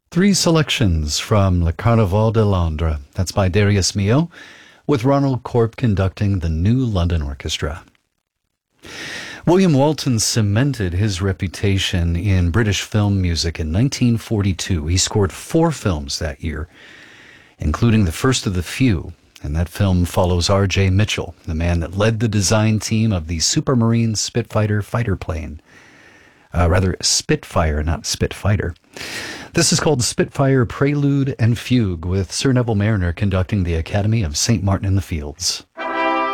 Three selections from Le Carnaval de Londres. That's by Darius Milhaud, with Ronald Corp conducting the New London Orchestra. William Walton cemented his reputation in British film music in 1942. He scored 4 films that year, including the first of the few, and that film follows R.J. Mitchell, the man that led the design team of the Supermarine Spitfire fighter plane. Rather, Spitfire, not Spitfighter. This is called Spitfire Prelude and Fugue, with Sir Neville Mariner conducting the Academy of St. Martin in the Fields.